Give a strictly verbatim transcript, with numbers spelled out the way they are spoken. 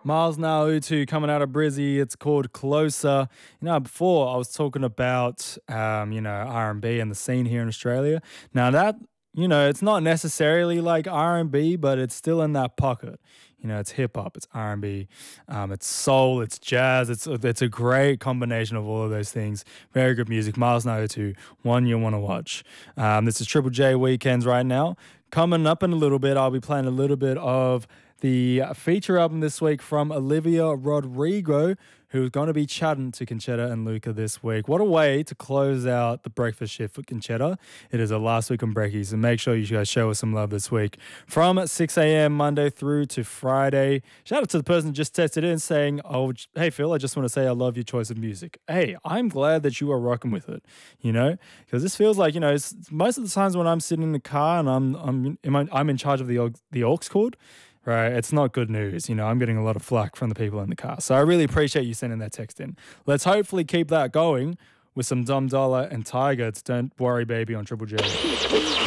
Miles Nautu coming out of Brizzy. It's called Closer. You know, before I was talking about, um, you know, R and B and the scene here in Australia. Now that, you know, it's not necessarily like R and B, but it's still in that pocket. You know, it's hip hop, it's R and B, um, it's soul, it's jazz. It's it's a great combination of all of those things. Very good music. Miles Nautu, one you want to watch. Um, this is Triple J Weekends right now. Coming up in a little bit, I'll be playing a little bit of the feature album this week from Olivia Rodrigo, who's going to be chatting to Conchetta and Luca this week. What a way to close out the breakfast shift for Conchetta. It is a last week on Brekkies, and make sure you guys show us some love this week. From six a.m. Monday through to Friday. Shout out to the person who just texted in saying, oh, hey, Phil, I just want to say I love your choice of music. Hey, I'm glad that you are rocking with it, you know, because this feels like, you know, it's, most of the times when I'm sitting in the car and I'm I'm I'm in charge of the, the aux cord, right, it's not good news. You know, I'm getting a lot of flack from the people in the car. So I really appreciate you sending that text in. Let's hopefully keep that going with some Dom Dollar and Tiger. It's Don't Worry Baby on Triple J.